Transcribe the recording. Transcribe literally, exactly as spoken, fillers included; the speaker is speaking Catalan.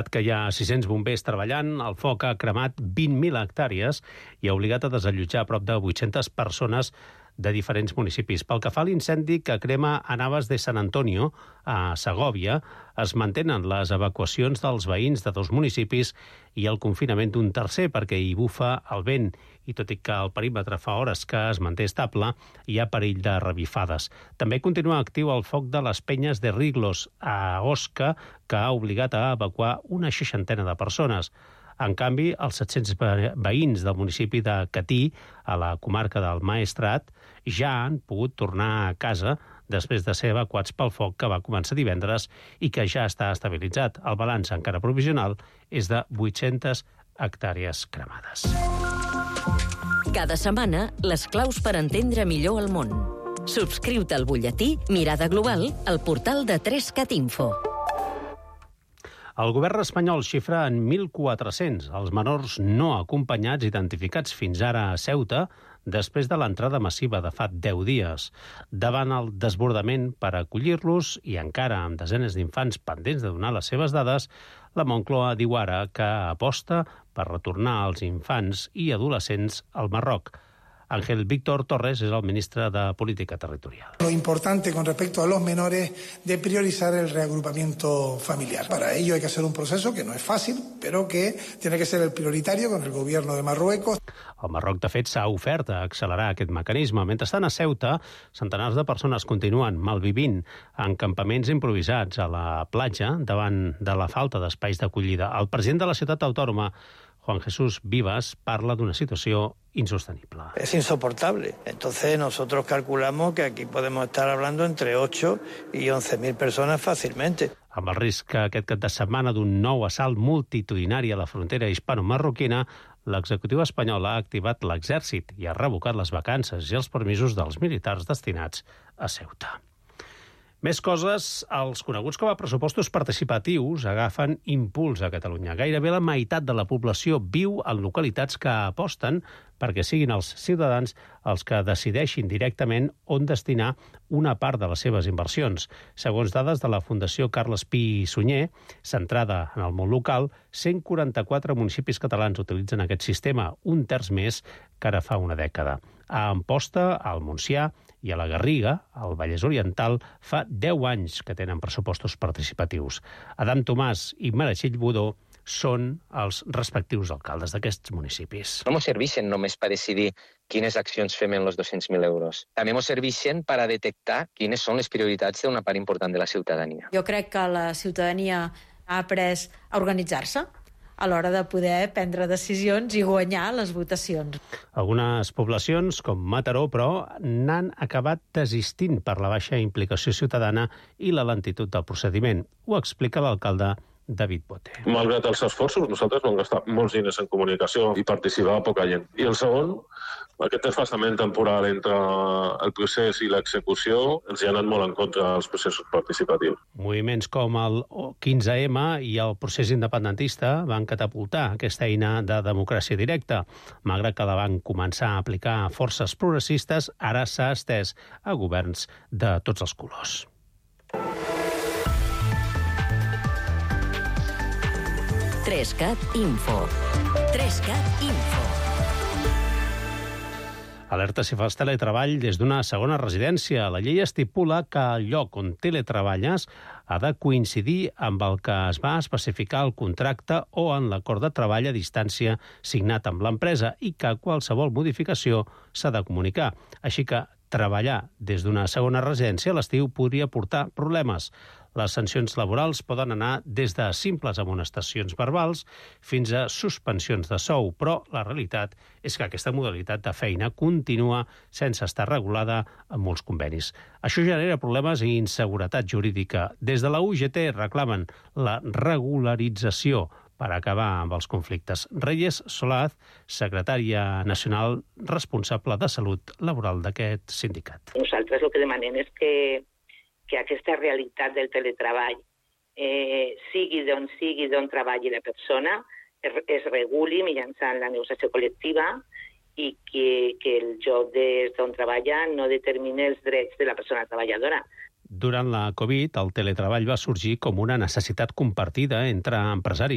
Malgrat que hi ha sis-cents bombers treballant, el foc ha cremat vint mil hectàrees i ha obligat a desallotjar a prop de vuit-centes persones de diferents municipis. Pel que fa a l'incendi que crema a Navas de San Antonio, a Segòvia, es mantenen les evacuacions dels veïns de dos municipis i el confinament d'un tercer perquè hi bufa el vent. I tot i que el perímetre fa hores que es manté estable, hi ha perill de revifades. També continua actiu el foc de les penyes de Riglos, a Osca, que ha obligat a evacuar una seixantena de persones. En canvi, els set-cents veïns del municipi de Catí, a la comarca del Maestrat, ja han pogut tornar a casa després de ser evacuats pel foc que va començar divendres i que ja està estabilitzat. El balanç, encara provisional, és de vuit-centes hectàrees cremades. Cada setmana, les claus per entendre millor el món. Subscriu-te al butlletí Mirada Global al portal de tres cat info. El govern espanyol xifra en mil quatre-cents els menors no acompanyats identificats fins ara a Ceuta després de l'entrada massiva de fa deu dies. Davant el desbordament per acollir-los i encara amb desenes d'infants pendents de donar les seves dades, la Moncloa diu ara que aposta per retornar els infants i adolescents al Marroc. Ángel Víctor Torres es el ministro de Política Territorial. Lo importante con respecto a los menores de priorizar el reagrupamiento familiar. Para ello hay que hacer un proceso que no es fácil, pero que tiene que ser el prioritario con el gobierno de Marruecos. El Marroc, de fet, s'ha ofert a accelerar aquest mecanisme. Mentrestant, a Ceuta, centenars de persones continuen malvivint en campaments improvisats a la platja davant de la falta d'espais d'acollida. El president de la ciutat autònoma, Juan Jesús Vivas, parla d'una situació insostenible. Es insoportable. Entonces nosotros calculamos que aquí podemos estar hablando entre ocho y once mil personas fácilmente. Amb el risc que aquest cap de setmana d'un nou assalt multitudinari a la frontera hispano-marroquina, l'executiu espanyol ha activat l'exèrcit i ha revocat les vacances i els permisos dels militars destinats a Ceuta. Més coses, els coneguts com a pressupostos participatius agafen impuls a Catalunya. Gairebé la meitat de la població viu en localitats que aposten perquè siguin els ciutadans els que decideixin directament on destinar una part de les seves inversions. Segons dades de la Fundació Carles Pi i Sunyer, centrada en el món local, cent quaranta-quatre municipis catalans utilitzen aquest sistema, un terç més que ara fa una dècada. A Amposta, al Montsià i a la Garriga, al Vallès Oriental, fa deu anys que tenen pressupostos participatius. Adam Tomàs i Meritxell Budó són els respectius alcaldes d'aquests municipis. No ens serveixen només per decidir quines accions fem en els dos-cents mil euros. També ens serveixen per a detectar quines són les prioritats d'una part important de la ciutadania. Jo crec que la ciutadania ha après a organitzar-se a l'hora de poder prendre decisions i guanyar les votacions. Algunes poblacions, com Mataró, però, n'han acabat desistint per la baixa implicació ciutadana i la lentitud del procediment. Ho explica l'alcalde David Bote. Malgrat els esforços, nosaltres vam gastar molts diners en comunicació i participava poca gent. I el segon, aquest desfasament temporal entre el procés i l'execució ens hi ha anat molt en contra dels processos participatius. Moviments com el quinze ema i el procés independentista van catapultar aquesta eina de democràcia directa. Malgrat que la van començar a aplicar a forces progressistes, ara s'ha estès a governs de tots els colors. tres cat info. tres cat info. Alerta si fas teletreball des d'una segona residència. La llei estipula que el lloc on teletreballes ha de coincidir amb el que es va especificar al contracte o en l'acord de treball a distància signat amb l'empresa i que qualsevol modificació s'ha de comunicar. Així que treballar des d'una segona residència a l'estiu podria portar problemes. Les sancions laborals poden anar des de simples amonestacions verbals fins a suspensions de sou, però la realitat és que aquesta modalitat de feina continua sense estar regulada en molts convenis. Això genera problemes i inseguretat jurídica. Des de la U G T reclamen la regularització per acabar amb els conflictes. Reyes Solaz, secretària nacional responsable de salut laboral d'aquest sindicat. Nosaltres el que demanem és que que aquesta realitat del teletreball, eh, sigui d'on sigui, d'on treballi la persona, es, es reguli mitjançant la negociació col·lectiva i que, que el lloc des d'on treballa no determini els drets de la persona treballadora. Durant la Covid, el teletreball va sorgir com una necessitat compartida entre empresaris